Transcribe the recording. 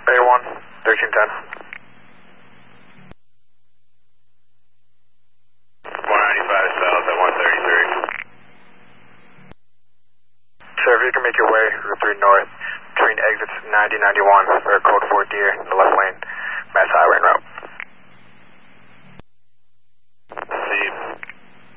A1, 1310. 195 south at 133. Sir, if you can make your way, Route 3 north, between exits 90 and 91, for code 4 Deer in the left lane.